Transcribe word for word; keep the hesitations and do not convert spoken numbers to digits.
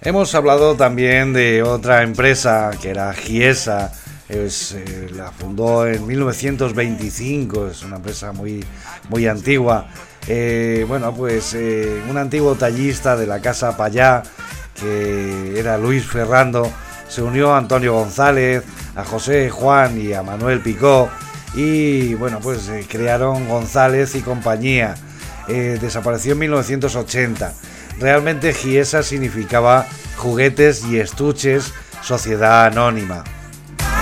Hemos hablado también de otra empresa que era Giesa. Es, eh, la fundó en mil novecientos veinticinco, es una empresa muy, muy antigua. Eh, bueno, pues eh, un antiguo tallista de la casa Payá, que era Luis Ferrando, se unió a Antonio González, a José Juan y a Manuel Picó, y bueno, pues eh, crearon González y compañía. Eh, desapareció en mil novecientos ochenta. Realmente Giesa significaba Juguetes y Estuches Sociedad Anónima.